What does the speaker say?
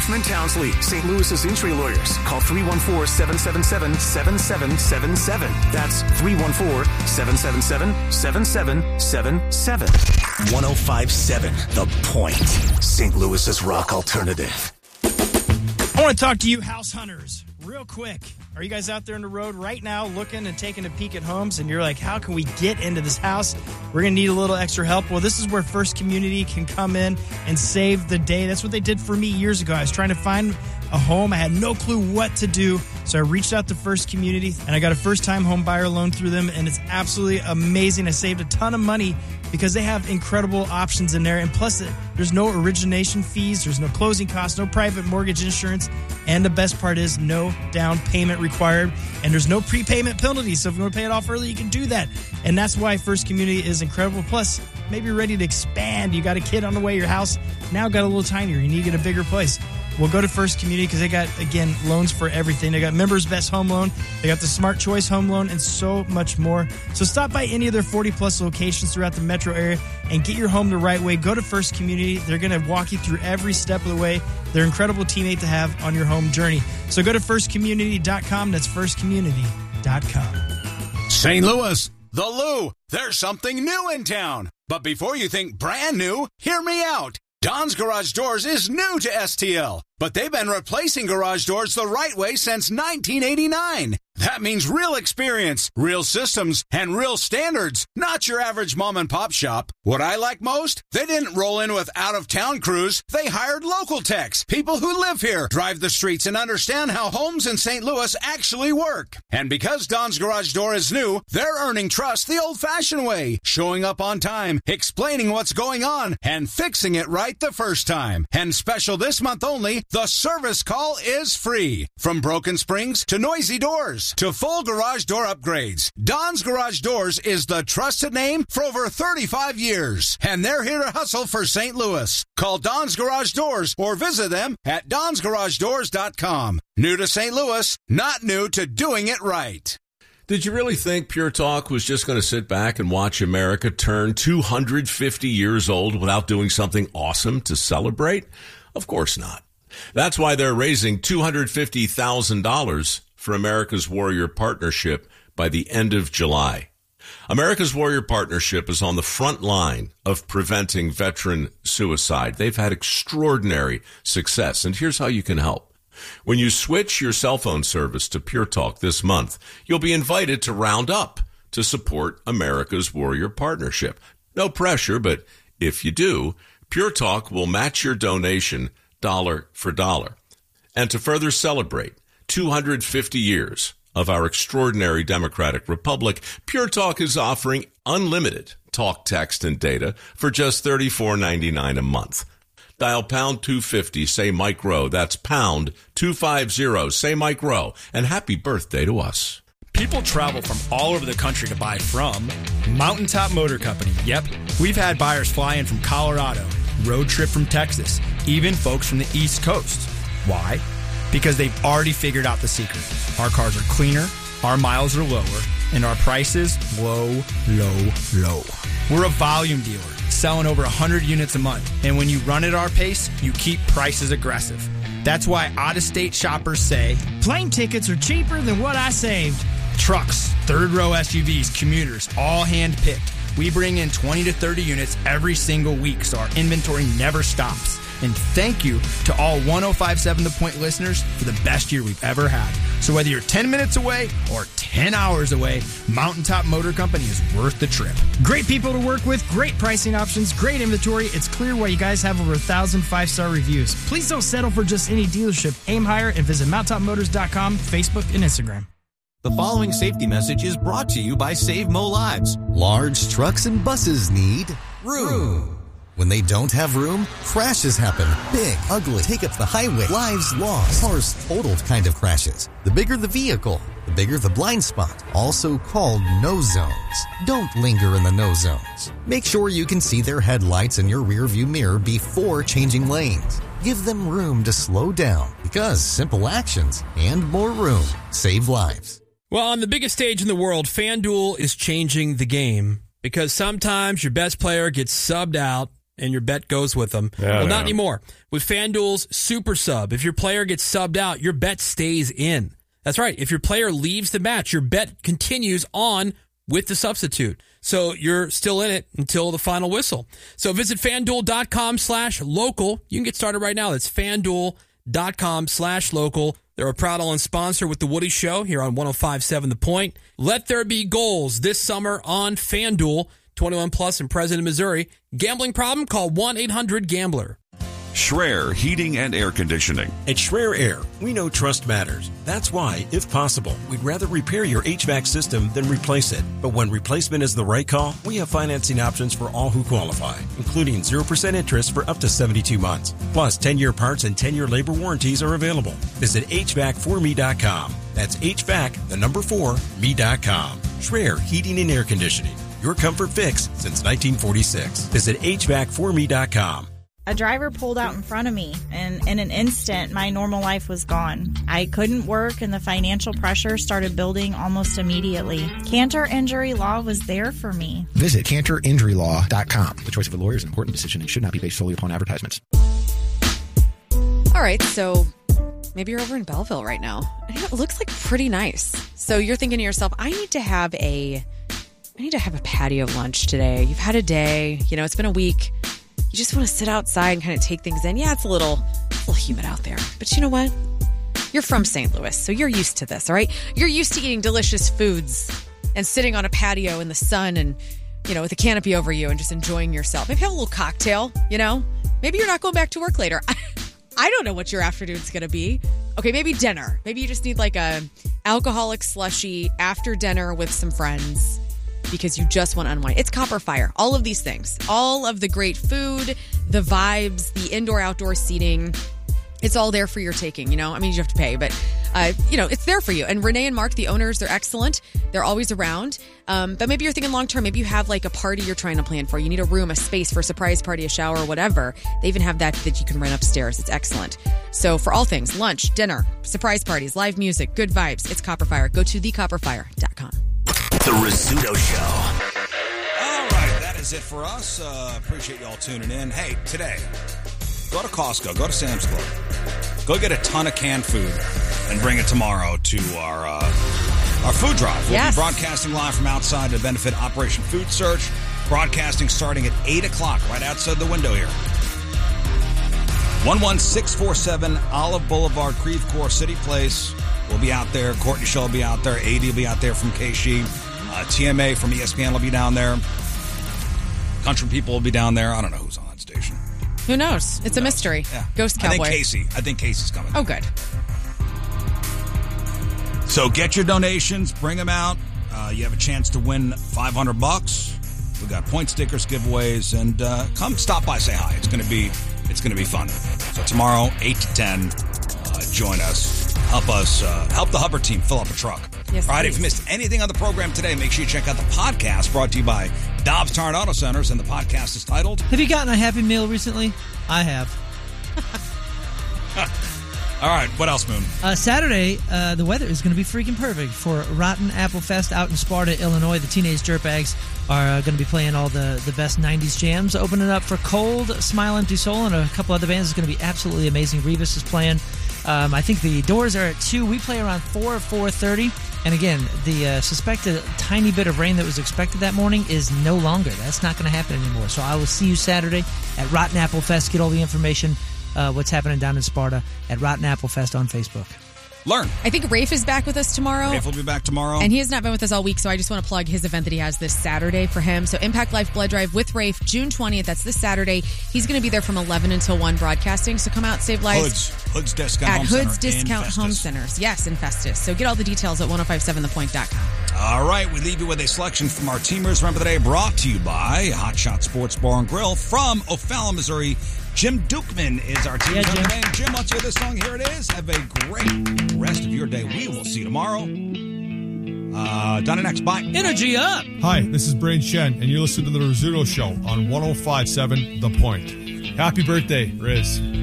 Hoffman Townsley, St. Louis's injury lawyers. Call 314-777-7777. That's 314-777-7777. 105.7 The Point. St. Louis's rock alternative. I want to talk to you house hunters real quick. Are you guys out there on the road right now looking and taking a peek at homes and you're like, how can we get into this house? We're going to need a little extra help. Well, this is where First Community can come in and save the day. That's what they did for me years ago. I was trying to find a home. I had no clue what to do. So I reached out to First Community and I got a first-time home buyer loan through them, and it's absolutely amazing. I saved a ton of money because they have incredible options in there. And plus, there's no origination fees, there's no closing costs, no private mortgage insurance, and the best part is no down payment required, and there's no prepayment penalty. So if you want to pay it off early, you can do that. And that's why First Community is incredible. Plus, maybe you're ready to expand. You got a kid on the way, your house now got a little tinier. You need to get a bigger place. Well, go to First Community because they got, again, loans for everything. They got Members Best Home Loan. They got the Smart Choice Home Loan and so much more. So stop by any of their 40-plus locations throughout the metro area and get your home the right way. Go to First Community. They're going to walk you through every step of the way. They're an incredible teammate to have on your home journey. So go to firstcommunity.com. That's firstcommunity.com. St. Louis, the Lou. There's something new in town. But before you think brand new, hear me out. Don's Garage Doors is new to STL, but they've been replacing garage doors the right way since 1989. That means real experience, real systems, and real standards, not your average mom and pop shop. What I like most? They didn't roll in with out-of-town crews. They hired local techs, people who live here, drive the streets, and understand how homes in St. Louis actually work. And because Don's Garage Door is new, they're earning trust the old-fashioned way, showing up on time, explaining what's going on, and fixing it right the first time. And special this month only, the service call is free. From broken springs to noisy doors to full garage door upgrades, Don's Garage Doors is the trusted name for over 35 years. And they're here to hustle for St. Louis. Call Don's Garage Doors or visit them at donsgaragedoors.com. New to St. Louis, not new to doing it right. Did you really think Pure Talk was just going to sit back and watch America turn 250 years old without doing something awesome to celebrate? Of course not. That's why they're raising $250,000 for America's Warrior Partnership by the end of July. America's Warrior Partnership is on the front line of preventing veteran suicide. They've had extraordinary success, and here's how you can help. When you switch your cell phone service to Pure Talk this month, you'll be invited to round up to support America's Warrior Partnership. No pressure, but if you do, Pure Talk will match your donation dollar for dollar. And to further celebrate 250 years of our extraordinary democratic republic, Pure Talk is offering unlimited talk, text, and data for just $34.99 a month. Dial pound 250, say Mike Rowe. That's pound 250, say Mike Rowe. And happy birthday to us. People travel from all over the country to buy from Mountaintop Motor Company. Yep, we've had buyers fly in from Colorado, road trip from Texas, even folks from the East Coast. Why? Because they've already figured out the secret. Our cars are cleaner, our miles are lower, and our prices low, low, low. We're a volume dealer, selling over 100 units a month. And when you run at our pace, you keep prices aggressive. That's why out-of-state shoppers say, plane tickets are cheaper than what I saved. Trucks, third-row SUVs, commuters, all hand-picked. We bring in 20 to 30 units every single week, so our inventory never stops. And thank you to all 105.7 The Point listeners for the best year we've ever had. So whether you're 10 minutes away or 10 hours away, Mountaintop Motor Company is worth the trip. Great people to work with, great pricing options, great inventory. It's clear why you guys have over 1,000 5-star reviews. Please don't settle for just any dealership. Aim higher and visit mountaintopmotors.com, Facebook, and Instagram. The following safety message is brought to you by Save Mo Lives. Large trucks and buses need room. When they don't have room, crashes happen. Big, ugly, take up the highway, lives lost, cars totaled kind of crashes. The bigger the vehicle, the bigger the blind spot, also called no zones. Don't linger in the no zones. Make sure you can see their headlights in your rearview mirror before changing lanes. Give them room to slow down, because simple actions and more room save lives. Well, on the biggest stage in the world, FanDuel is changing the game, because sometimes your best player gets subbed out and your bet goes with them. Well, not anymore. With FanDuel's Super Sub, if your player gets subbed out, your bet stays in. That's right. If your player leaves the match, your bet continues on with the substitute. So you're still in it until the final whistle. So visit FanDuel.com/local. You can get started right now. That's FanDuel.com/local. They're a proud All-In sponsor with The Woody Show here on 105.7 The Point. Let there be goals this summer on FanDuel. 21 plus in President, Missouri. Gambling problem? Call 1-800-GAMBLER. Schreier Heating and Air Conditioning. At Schreier Air, we know trust matters. That's why, if possible, we'd rather repair your HVAC system than replace it. But when replacement is the right call, we have financing options for all who qualify, including 0% interest for up to 72 months. Plus, 10-year parts and 10-year labor warranties are available. Visit HVAC4me.com. That's HVAC4me.com. Schreier Heating and Air Conditioning. Your comfort fix since 1946. Visit HVAC4me.com. A driver pulled out in front of me, and in an instant, my normal life was gone. I couldn't work, and the financial pressure started building almost immediately. Cantor Injury Law was there for me. Visit CantorInjuryLaw.com. The choice of a lawyer is an important decision and should not be based solely upon advertisements. All right, so maybe you're over in Belleville right now. It looks like pretty nice. So you're thinking to yourself, I need to have a patio lunch today. You've had a day, it's been a week. You just want to sit outside and kind of take things in. Yeah, it's a little humid out there. But you know what? You're from St. Louis, so you're used to this, all right? You're used to eating delicious foods and sitting on a patio in the sun and, with a canopy over you and just enjoying yourself. Maybe have a little cocktail, Maybe you're not going back to work later. I don't know what your afternoon's going to be. Okay, maybe dinner. Maybe you just need like a alcoholic slushie after dinner with some friends, because you just want to unwind. It's Copper Fire. All of these things. All of the great food, the vibes, the indoor-outdoor seating. It's all there for your taking, you have to pay, but, it's there for you. And Renee and Mark, the owners, they're excellent. They're always around. But maybe you're thinking long-term. Maybe you have like a party you're trying to plan for. You need a room, a space for a surprise party, a shower, whatever. They even have that you can rent upstairs. It's excellent. So for all things, lunch, dinner, surprise parties, live music, good vibes, it's Copper Fire. Go to thecopperfire.com. The Rizzuto Show. All right, that is it for us. Appreciate you all tuning in. Hey, today, go to Costco, go to Sam's Club, go get a ton of canned food and bring it tomorrow to our food drive. We'll be broadcasting live from outside to benefit Operation Food Search. Broadcasting starting at 8 o'clock right outside the window here. 11647 Olive Boulevard, Creve Coeur, City Place. We'll be out there. Courtney Shaw will be out there. AD will be out there from KSHE. TMA from ESPN will be down there. Country People will be down there. I don't know who's on that station. Who knows? It's a mystery. Yeah. Ghost Cowboy. I think Casey's coming. Oh, good. So get your donations. Bring them out. You have a chance to win $500. We got point stickers, giveaways, and come stop by, say hi. It's going to be fun. So tomorrow, 8 to 10, join us. Help the Hubbard team fill up a truck. Yes, all right, please. if you missed anything on the program today, make sure you check out the podcast brought to you by Dobbs Tire Auto Centers, and the podcast is titled... Have you gotten a Happy Meal recently? I have. All right, what else, Moon? Saturday, the weather is going to be freaking perfect for Rotten Apple Fest out in Sparta, Illinois. The Teenage Dirtbags are going to be playing all the best 90s jams. Opening up for Cold, Smile Empty Soul, and a couple other bands. It's going to be absolutely amazing. Revis is playing. I think the doors are at 2. We play around 4 or 4:30. And again, the suspected tiny bit of rain that was expected that morning is no longer. That's not going to happen anymore. So I will see you Saturday at Rotten Apple Fest. Get all the information, what's happening down in Sparta at Rotten Apple Fest on Facebook. Learn. I think Rafe is back with us tomorrow. Rafe will be back tomorrow. And he has not been with us all week, so I just want to plug his event that he has this Saturday for him. So Impact Life Blood Drive with Rafe, June 20th. That's this Saturday. He's going to be there from 11 until 1 broadcasting. So come out, save lives. Hood's Discount Home Hood's Center Discount Home Centers. Yes, in Festus. So get all the details at 1057thepoint.com. All right, we leave you with a selection from our teamers. Remember the day brought to you by Hot Shot Sports Bar and Grill from O'Fallon, Missouri. Jim Dukeman is our team. Jim, let's hear this song. Here it is. Have a great rest of your day. We will see you tomorrow. Done and next. Bye. Energy up. Hi, this is Brain Shen, and you're listening to The Rizzuto Show on 105.7 The Point. Happy birthday, Riz.